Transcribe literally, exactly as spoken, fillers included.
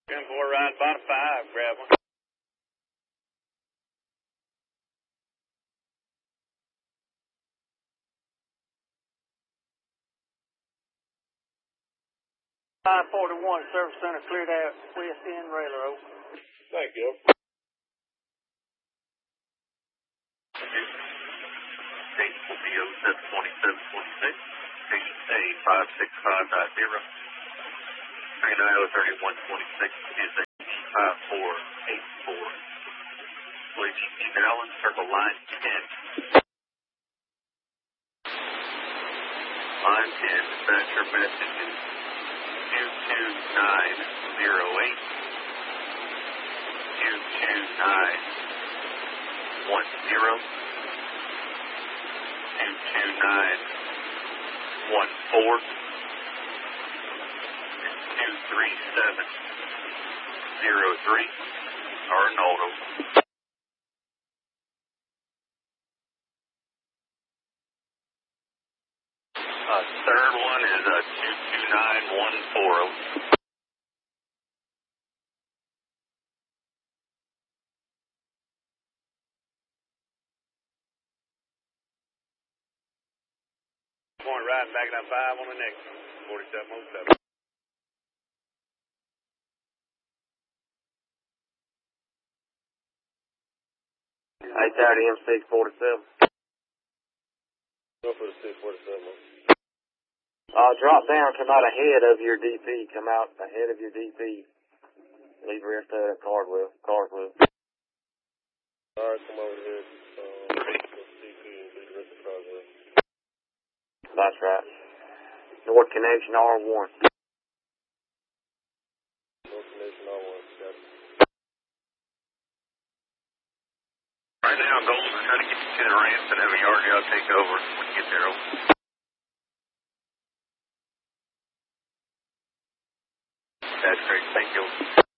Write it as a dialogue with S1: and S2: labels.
S1: ten four ride bottom five, grab one. five forty-one, Service Center cleared out, west end, Railer Oak.
S2: Thank you.
S3: State will be oh seven twenty-seven twenty-six. Station A five six five nine zero. Train I O thirty-one twenty-six is a five four eight four. Please keep Allen, circle line ten. Line ten, dispatcher messages two two nine zero eight, two two nine one zero, two two nine one four, and two three seven zero three, Arnoldo. Uh, third one is uh, two two nine one four zero.
S1: Point riding back down five on the next one, forty-seven oh seven.
S4: eight thirty M six forty-seven.
S2: Go for the six forty-seven.
S4: Uh, drop down, come out ahead of your D P. Come out ahead of your D P. Leave rest of the Cardwell. Carswell.
S2: Alright, come over here. Um, D P and leave the rest of Carswell.
S4: That's right. North Connection R one.
S2: North Connection R one. Got it.
S3: Right now, Gold is trying to get you to the ramp and have a yard job take over when you get there. Over. That's great. Thank you.